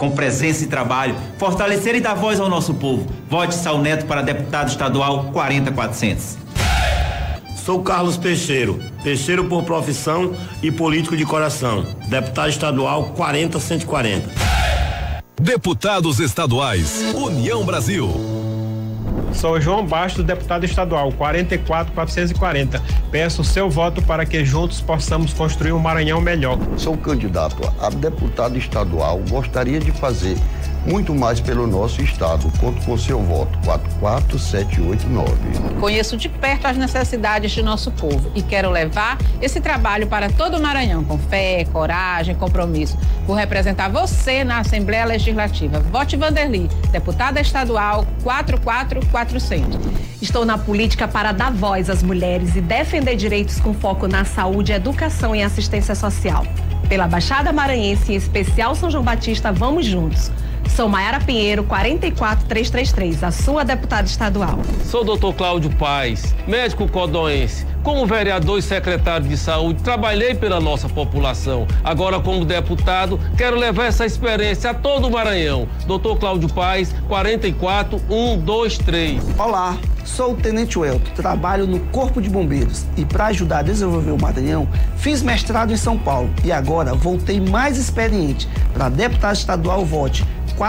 com presença e trabalho, fortalecer e dar voz ao nosso povo. Vote Saulo Neto para deputado estadual 40400. Sou Carlos Peixeiro por profissão e político de coração, deputado estadual 40140. Deputados estaduais, União Brasil. Sou João Bastos, deputado estadual 44440. Peço o seu voto para que juntos possamos construir um Maranhão melhor. Sou candidato a deputado estadual. Gostaria de fazer muito mais pelo nosso estado. Conto com seu voto. 44789. Conheço de perto as necessidades de nosso povo e quero levar esse trabalho para todo o Maranhão com fé, coragem, compromisso. Vou representar você na Assembleia Legislativa. Vote Vanderly, deputada estadual 44400. Estou na política para dar voz às mulheres e defender direitos com foco na saúde, educação e assistência social. Pela Baixada Maranhense, em especial São João Batista, vamos juntos. Sou Maiara Pinheiro, 44333, a sua deputada estadual. Sou o Dr. Cláudio Paes, médico codonense. Como vereador e secretário de saúde, trabalhei pela nossa população. Agora, como deputado, quero levar essa experiência a todo o Maranhão. Dr. Cláudio Paes, 44123. Olá, sou o Tenente Welto, trabalho no Corpo de Bombeiros e para ajudar a desenvolver o Maranhão, fiz mestrado em São Paulo e agora voltei mais experiente. Para deputado estadual, vote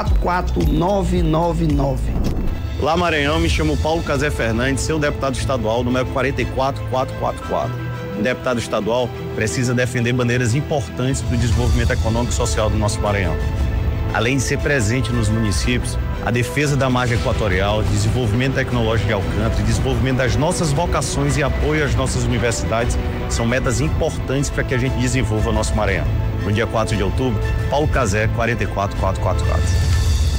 44999. Olá, Maranhão, me chamo Paulo Casé Fernandes, seu deputado estadual, número 44444. O deputado estadual precisa defender bandeiras importantes para o desenvolvimento econômico e social do nosso Maranhão. Além de ser presente nos municípios, a defesa da margem equatorial, desenvolvimento tecnológico de Alcântara e desenvolvimento das nossas vocações e apoio às nossas universidades são metas importantes para que a gente desenvolva o nosso Maranhão. No dia 4 de outubro, Paulo Casé, 44444.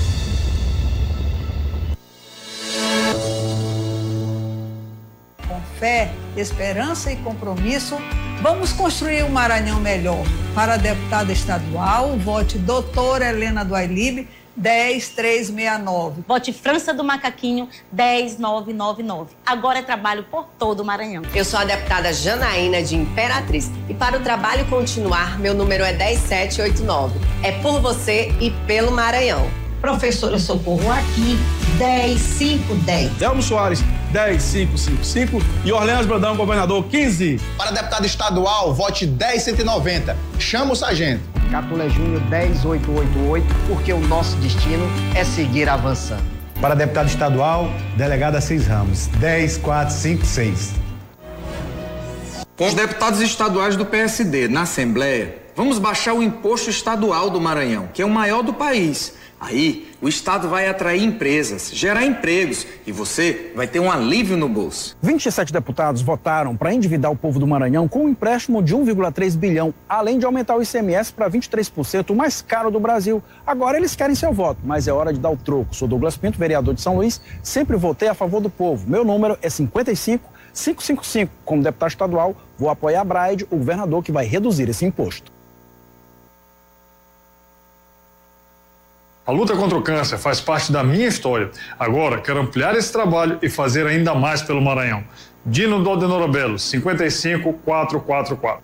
Com fé, esperança e compromisso, vamos construir um Maranhão melhor. Para deputada estadual, vote doutora Helena do Ailib, 10369. Vote França do Macaquinho, 10999. Agora é trabalho por todo o Maranhão. Eu sou a deputada Janaína de Imperatriz e para o trabalho continuar, meu número é 10789. É por você e pelo Maranhão. Professora Socorro aqui, 10510. Delmo Soares, 10555 e Orleans Brandão, governador, 15. Para deputado estadual, vote 10190. Chama o sargento. Catulé Júnior, 10888, porque o nosso destino é seguir avançando. Para deputado estadual, delegada Assis Ramos, 10456. Com os deputados estaduais do PSD na Assembleia, vamos baixar o imposto estadual do Maranhão, que é o maior do país. Aí, o Estado vai atrair empresas, gerar empregos e você vai ter um alívio no bolso. 27 deputados votaram para endividar o povo do Maranhão com um empréstimo de 1,3 bilhão, além de aumentar o ICMS para 23%, o mais caro do Brasil. Agora eles querem seu voto, mas é hora de dar o troco. Sou Douglas Pinto, vereador de São Luís, sempre votei a favor do povo. Meu número é 55555. Como deputado estadual, vou apoiar a Braide, o governador que vai reduzir esse imposto. A luta contra o câncer faz parte da minha história. Agora, quero ampliar esse trabalho e fazer ainda mais pelo Maranhão. Dino do Aldenorobelo, 55444.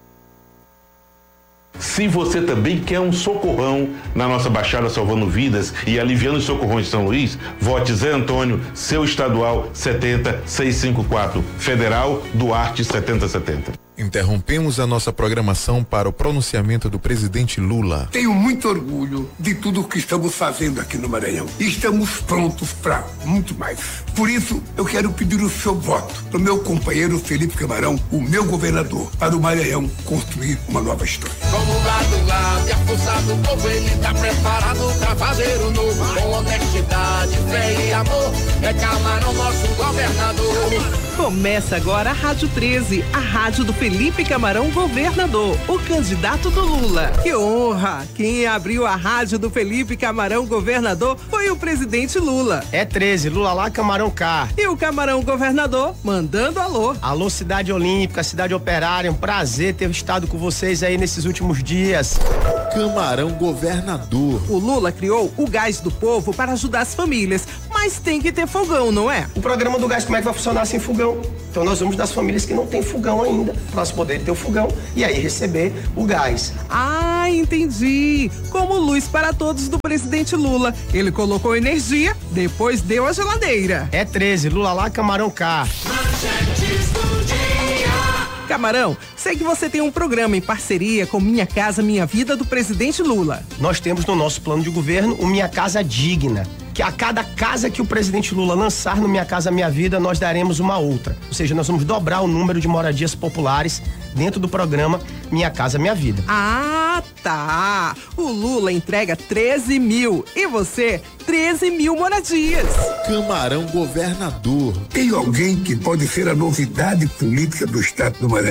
Se você também quer um socorrão na nossa Baixada salvando vidas e aliviando os socorrões de São Luís, vote Zé Antônio, seu estadual 70654, federal Duarte 7070. Interrompemos a nossa programação para o pronunciamento do presidente Lula. Tenho muito orgulho de tudo o que estamos fazendo aqui no Maranhão. E estamos prontos para muito mais. Por isso, eu quero pedir o seu voto para o meu companheiro Felipe Camarão, o meu governador, para o Maranhão construir uma nova história. Vamos lá do lado e a força do povo, ele está preparado para fazer o novo. Com honestidade, fé e amor, é Camarão nosso governador. Começa agora a Rádio 13, a rádio do Felipe Camarão, governador, o candidato do Lula. Que honra! Quem abriu a rádio do Felipe Camarão, governador, foi o presidente Lula. É 13, Lula lá, Camarão cá. E o Camarão governador mandando alô. Alô, Cidade Olímpica, Cidade Operária, um prazer ter estado com vocês aí nesses últimos dias. Camarão governador. O Lula criou o Gás do Povo para ajudar as famílias, Mas tem que ter fogão, não é? O programa do gás, como é que vai funcionar sem fogão? Então nós vamos das famílias que não têm fogão ainda, para nós poderem ter o fogão e aí receber o gás. Ah, entendi. Como Luz para Todos do presidente Lula. Ele colocou energia, depois deu a geladeira. É 13, Lula lá, Camarão cá. Camarão, sei que você tem um programa em parceria com Minha Casa Minha Vida do presidente Lula. Nós temos no nosso plano de governo o Minha Casa Digna, que a cada casa que o presidente Lula lançar no Minha Casa Minha Vida, nós daremos uma outra. Ou seja, nós vamos dobrar o número de moradias populares dentro do programa Minha Casa Minha Vida. Ah, tá. O Lula entrega 13 mil e você 13 mil moradias. Camarão governador. Tem alguém que pode ser a novidade política do estado do Maranhão?